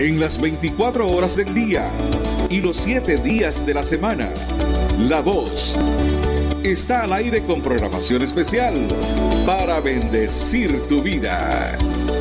en las 24 horas del día y los 7 días de la semana. La Voz está al aire con programación especial para bendecir tu vida.